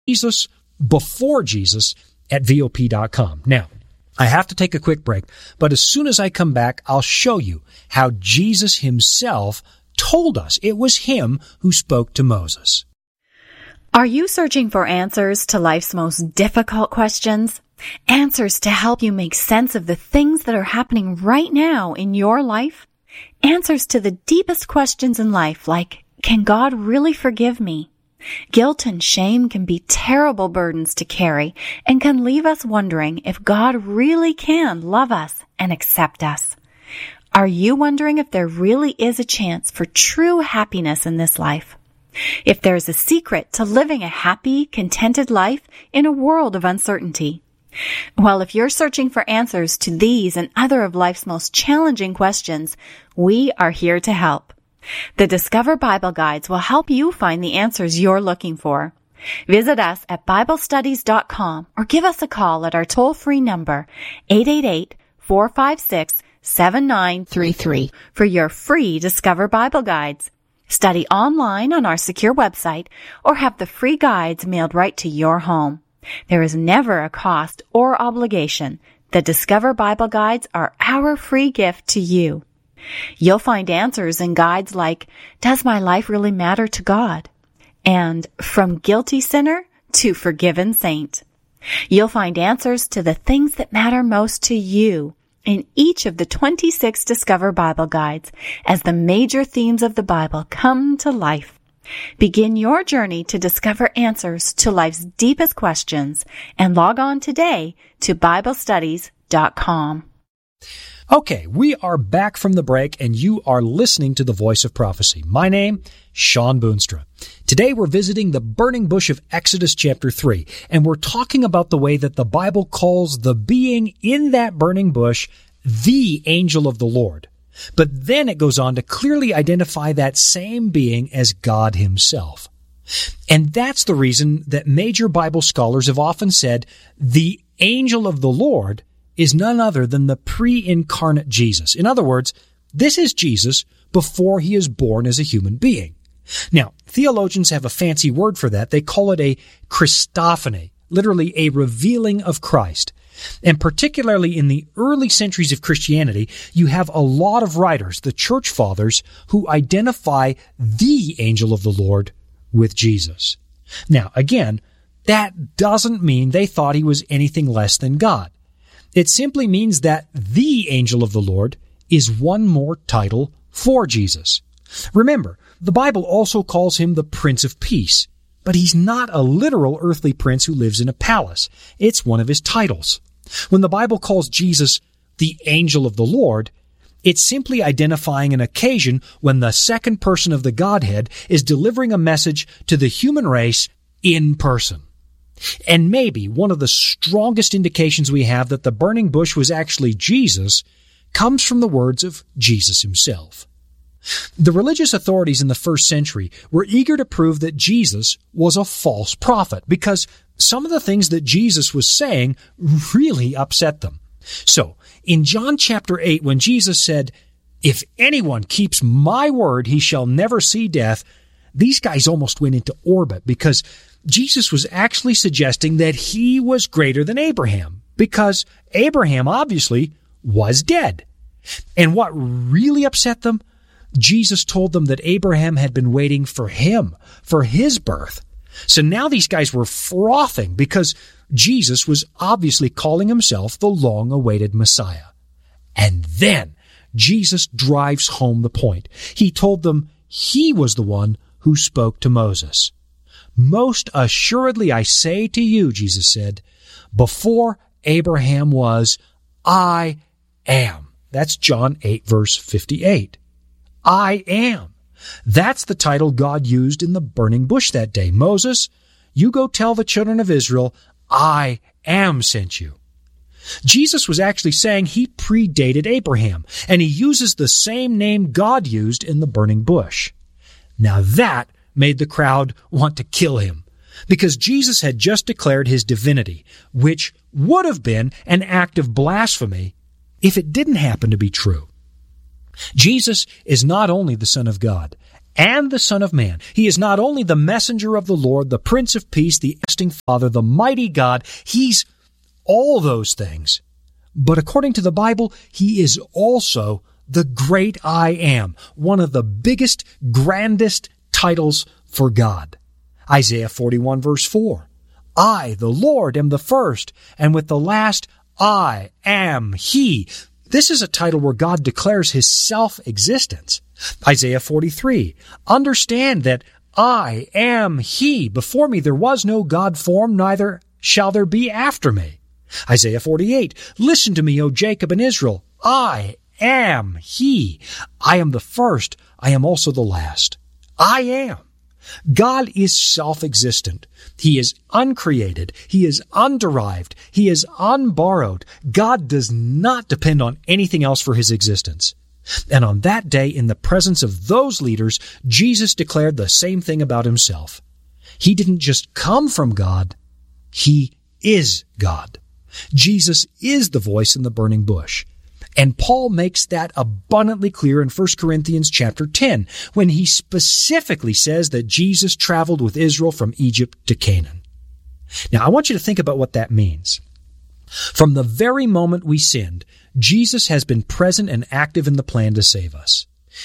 Jesus before Jesus at VOP.com. Now, I have to take a quick break, but as soon as I come back, I'll show you how Jesus himself told us it was him who spoke to Moses. Are you searching for answers to life's most difficult questions? Answers to help you make sense of the things that are happening right now in your life? Answers to the deepest questions in life, like, can God really forgive me? Guilt and shame can be terrible burdens to carry and can leave us wondering if God really can love us and accept us. Are you wondering if there really is a chance for true happiness in this life? If there's a secret to living a happy, contented life in a world of uncertainty? Well, if you're searching for answers to these and other of life's most challenging questions, we are here to help. The Discover Bible Guides will help you find the answers you're looking for. Visit us at BibleStudies.com or give us a call at our toll-free number, 888-456-7933, for your free Discover Bible Guides. Study online on our secure website or have the free guides mailed right to your home. There is never a cost or obligation. The Discover Bible Guides are our free gift to you. You'll find answers in guides like, does my life really matter to God? And from guilty sinner to forgiven saint. You'll find answers to the things that matter most to you in each of the 26 Discover Bible Guides as the major themes of the Bible come to life. Begin your journey to discover answers to life's deepest questions and log on today to BibleStudies.com. Okay, we are back from the break, and you are listening to The Voice of Prophecy. My name, Sean Boonstra. Today we're visiting the burning bush of Exodus chapter 3, and we're talking about the way that the Bible calls the being in that burning bush the angel of the Lord. But then it goes on to clearly identify that same being as God himself. And that's the reason that major Bible scholars have often said the angel of the Lord is none other than the pre-incarnate Jesus. In other words, this is Jesus before he is born as a human being. Now, theologians have a fancy word for that. They call it a Christophany, literally a revealing of Christ. And particularly in the early centuries of Christianity, you have a lot of writers, the church fathers, who identify the angel of the Lord with Jesus. Now, again, that doesn't mean they thought he was anything less than God. It simply means that the angel of the Lord is one more title for Jesus. Remember, the Bible also calls him the Prince of Peace, but he's not a literal earthly prince who lives in a palace. It's one of his titles. When the Bible calls Jesus the angel of the Lord, it's simply identifying an occasion when the second person of the Godhead is delivering a message to the human race in person. And maybe one of the strongest indications we have that the burning bush was actually Jesus comes from the words of Jesus himself. The religious authorities in the first century were eager to prove that Jesus was a false prophet because some of the things that Jesus was saying really upset them. So, in John chapter 8, when Jesus said, "If anyone keeps my word, he shall never see death," these guys almost went into orbit because Jesus was actually suggesting that he was greater than Abraham because Abraham obviously was dead. And what really upset them? Jesus told them that Abraham had been waiting for him, for his birth. So now these guys were frothing because Jesus was obviously calling himself the long-awaited Messiah. And then Jesus drives home the point. He told them he was the one who spoke to Moses. "Most assuredly I say to you," Jesus said, "before Abraham was, I am." That's John 8, verse 58. I am. That's the title God used in the burning bush that day. "Moses, you go tell the children of Israel, I am sent you." Jesus was actually saying he predated Abraham, and he uses the same name God used in the burning bush. Now that made the crowd want to kill him, because Jesus had just declared his divinity, which would have been an act of blasphemy if it didn't happen to be true. Jesus is not only the Son of God and the Son of Man. He is not only the messenger of the Lord, the Prince of Peace, the everlasting Father, the mighty God. He's all those things. But according to the Bible, he is also the great I Am, one of the biggest, grandest titles for God. Isaiah 41 verse 4. I, the Lord, am the first, and with the last, I am He. This is a title where God declares His self-existence. Isaiah 43. Understand that I am He. Before me there was no God formed, neither shall there be after me. Isaiah 48. Listen to me, O Jacob and Israel. I am He. I am the first. I am also the last. I am. God is self-existent. He is uncreated. He is underived. He is unborrowed. God does not depend on anything else for His existence. And on that day, in the presence of those leaders, Jesus declared the same thing about Himself. He didn't just come from God. He is God. Jesus is the voice in the burning bush. And Paul makes that abundantly clear in 1 Corinthians chapter 10, when he specifically says that Jesus traveled with Israel from Egypt to Canaan. Now, I want you to think about what that means. From the very moment we sinned, Jesus has been present and active in the plan to save us.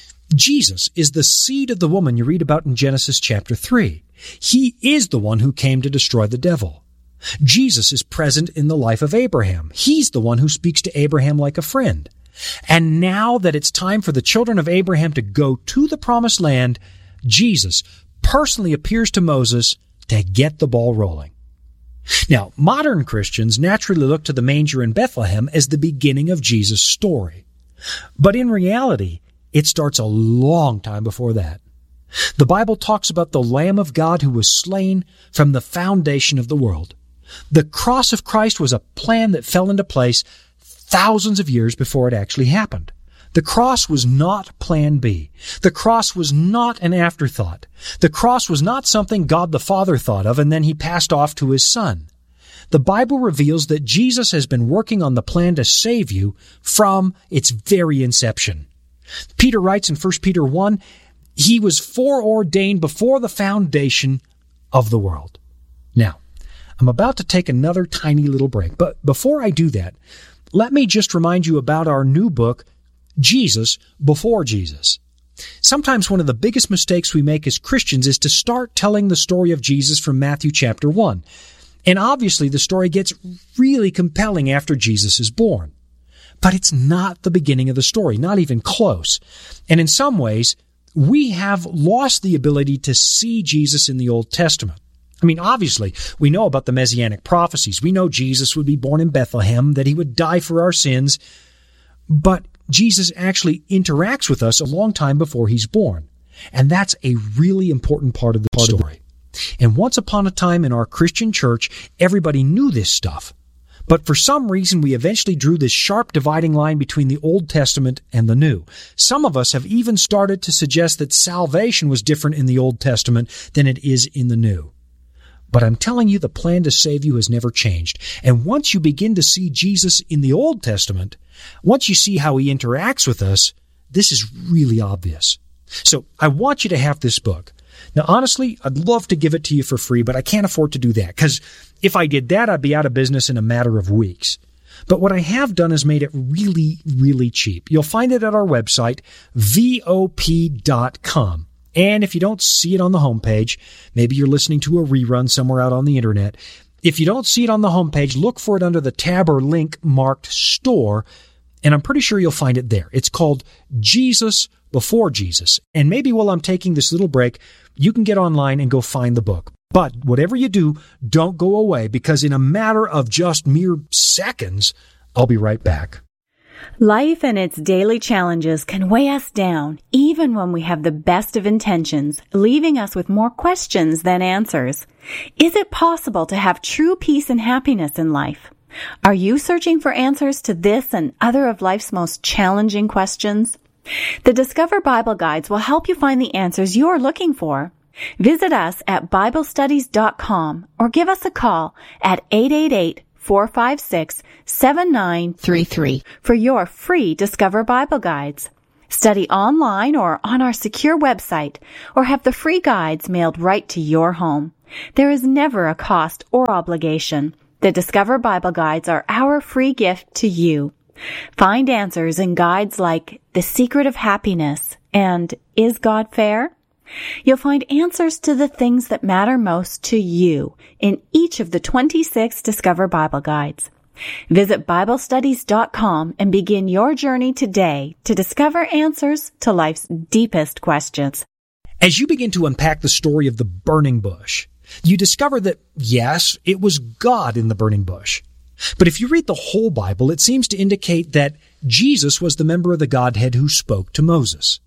Jesus is the seed of the woman you read about in Genesis chapter 3. He is the one who came to destroy the devil. Jesus is present in the life of Abraham. He's the one who speaks to Abraham like a friend. And now that it's time for the children of Abraham to go to the promised land, Jesus personally appears to Moses to get the ball rolling. Now, modern Christians naturally look to the manger in Bethlehem as the beginning of Jesus' story. But in reality, it starts a long time before that. The Bible talks about the Lamb of God who was slain from the foundation of the world. The cross of Christ was a plan that fell into place thousands of years before it actually happened. The cross was not plan B. The cross was not an afterthought. The cross was not something God the Father thought of and then He passed off to His Son. The Bible reveals that Jesus has been working on the plan to save you from its very inception. Peter writes in 1 Peter 1, He was foreordained before the foundation of the world. Now, I'm about to take another tiny little break, but before I do that, let me just remind you about our new book, Jesus Before Jesus. Sometimes one of the biggest mistakes we make as Christians is to start telling the story of Jesus from Matthew chapter 1. And obviously the story gets really compelling after Jesus is born. But it's not the beginning of the story, not even close. And in some ways, we have lost the ability to see Jesus in the Old Testament. I mean, obviously, we know about the Messianic prophecies. We know Jesus would be born in Bethlehem, that He would die for our sins. But Jesus actually interacts with us a long time before He's born. And that's a really important part of the story. And once upon a time in our Christian church, everybody knew this stuff. But for some reason, we eventually drew this sharp dividing line between the Old Testament and the New. Some of us have even started to suggest that salvation was different in the Old Testament than it is in the New. But I'm telling you, the plan to save you has never changed. And once you begin to see Jesus in the Old Testament, once you see how He interacts with us, this is really obvious. So I want you to have this book. Now, honestly, I'd love to give it to you for free, but I can't afford to do that, because if I did that, I'd be out of business in a matter of weeks. But what I have done is made it really, really cheap. You'll find it at our website, VOP.com. And if you don't see it on the homepage, maybe you're listening to a rerun somewhere out on the internet. If you don't see it on the homepage, look for it under the tab or link marked Store, and I'm pretty sure you'll find it there. It's called Jesus Before Jesus. And maybe while I'm taking this little break, you can get online and go find the book. But whatever you do, don't go away, because in a matter of just mere seconds, I'll be right back. Life and its daily challenges can weigh us down, even when we have the best of intentions, leaving us with more questions than answers. Is it possible to have true peace and happiness in life? Are you searching for answers to this and other of life's most challenging questions? The Discover Bible Guides will help you find the answers you're looking for. Visit us at BibleStudies.com or give us a call at 888-456-7933 for your free Discover Bible Guides. Study online or on our secure website, or have the free guides mailed right to your home. There is never a cost or obligation. The Discover Bible Guides are our free gift to you. Find answers in guides like The Secret of Happiness and Is God Fair? You'll find answers to the things that matter most to you in each of the 26 Discover Bible Guides. Visit BibleStudies.com and begin your journey today to discover answers to life's deepest questions. As you begin to unpack the story of the burning bush, you discover that, yes, it was God in the burning bush. But if you read the whole Bible, it seems to indicate that Jesus was the member of the Godhead who spoke to Moses.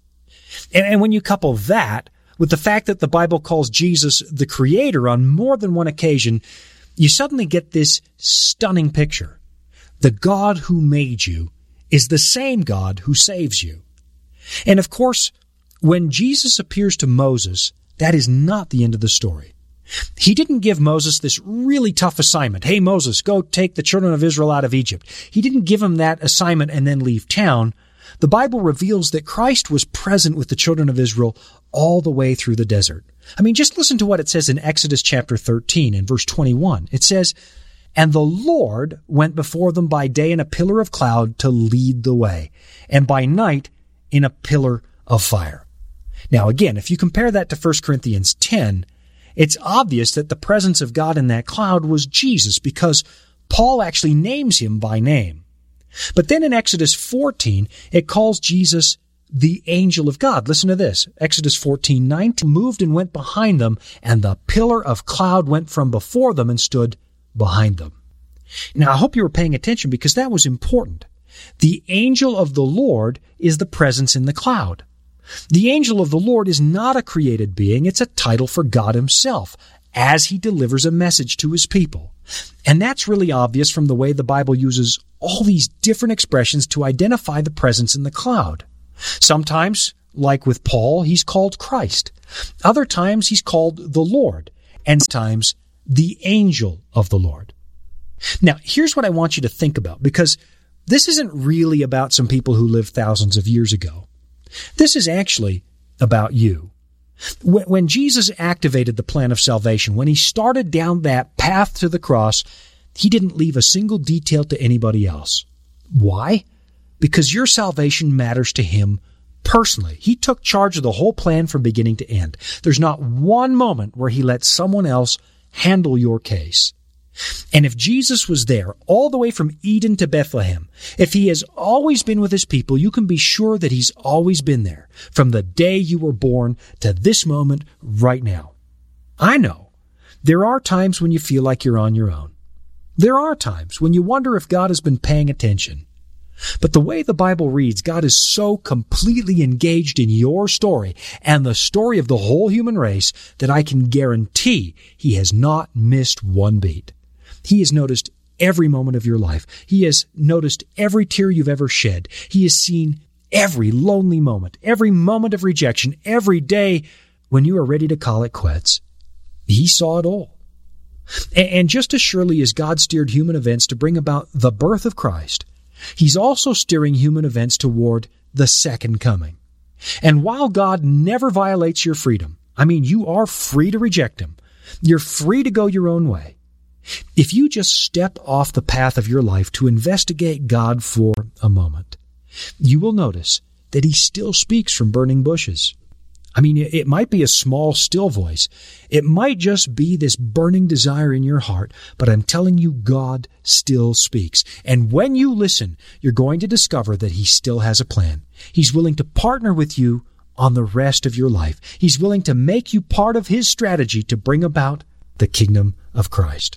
And when you couple that with the fact that the Bible calls Jesus the Creator on more than one occasion, you suddenly get this stunning picture. The God who made you is the same God who saves you. And of course, when Jesus appears to Moses, that is not the end of the story. He didn't give Moses this really tough assignment. Hey, Moses, go take the children of Israel out of Egypt. He didn't give him that assignment and then leave town. The Bible reveals that Christ was present with the children of Israel all the way through the desert. I mean, just listen to what it says in Exodus chapter 13 and verse 21. It says, "And the Lord went before them by day in a pillar of cloud to lead the way, and by night in a pillar of fire." Now again, if you compare that to 1 Corinthians 10, it's obvious that the presence of God in that cloud was Jesus, because Paul actually names him by name. But then in Exodus 14, it calls Jesus the angel of God. Listen to this. Exodus 14:19, moved and went behind them, and the pillar of cloud went from before them and stood behind them. Now, I hope you were paying attention, because that was important. The angel of the Lord is the presence in the cloud. The angel of the Lord is not a created being. It's a title for God himself as he delivers a message to his people. And that's really obvious from the way the Bible uses all these different expressions to identify the presence in the cloud. Sometimes, like with Paul, he's called Christ. Other times he's called the Lord, and sometimes the angel of the Lord. Now, here's what I want you to think about, because this isn't really about some people who lived thousands of years ago. This is actually about you. When Jesus activated the plan of salvation, when he started down that path to the cross, he didn't leave a single detail to anybody else. Why? Because your salvation matters to him personally. He took charge of the whole plan from beginning to end. There's not one moment where he let someone else handle your case. And if Jesus was there all the way from Eden to Bethlehem, if he has always been with his people, you can be sure that he's always been there from the day you were born to this moment right now. I know there are times when you feel like you're on your own. There are times when you wonder if God has been paying attention. But the way the Bible reads, God is so completely engaged in your story and the story of the whole human race that I can guarantee he has not missed one beat. He has noticed every moment of your life. He has noticed every tear you've ever shed. He has seen every lonely moment, every moment of rejection, every day when you are ready to call it quits. He saw it all. And just as surely as God steered human events to bring about the birth of Christ, he's also steering human events toward the second coming. And while God never violates your freedom, I mean, you are free to reject him. You're free to go your own way. If you just step off the path of your life to investigate God for a moment, you will notice that he still speaks from burning bushes. I mean, it might be a small, still voice. It might just be this burning desire in your heart, but I'm telling you, God still speaks. And when you listen, you're going to discover that he still has a plan. He's willing to partner with you on the rest of your life. He's willing to make you part of his strategy to bring about the kingdom of Christ.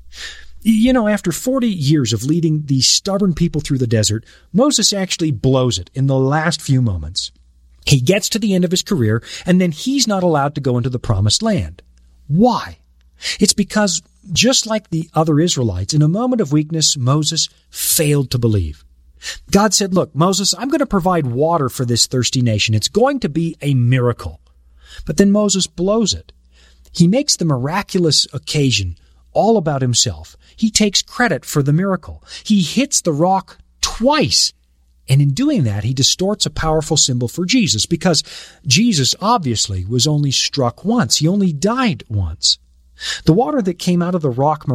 You know, after 40 years of leading these stubborn people through the desert, Moses actually blows it in the last few moments. He gets to the end of his career, and then he's not allowed to go into the promised land. Why? It's because, just like the other Israelites, in a moment of weakness, Moses failed to believe. God said, look, Moses, I'm going to provide water for this thirsty nation. It's going to be a miracle. But then Moses blows it. He makes the miraculous occasion all about himself. He takes credit for the miracle. He hits the rock twice, And in doing that, he distorts a powerful symbol for Jesus, because Jesus obviously was only struck once. He only died once. The water that came out of the rock